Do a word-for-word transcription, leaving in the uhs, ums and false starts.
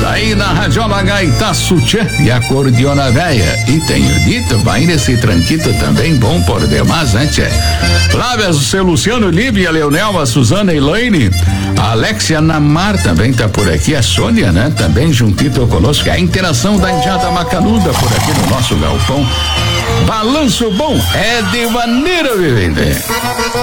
Aí na Radiola Gaita Sutiã e Acordeona Véia. E tenho dito, vai nesse tranquito também bom por demais, né, tchê? Flávia, o seu Luciano, Lívia, Leonel, a Suzana, Elaine, a Alexia Namar também tá por aqui, a Sônia, né? Também juntito conosco, a interação da Indiada Macanuda por aqui no nosso galpão. Balanço bom é de maneira vivente.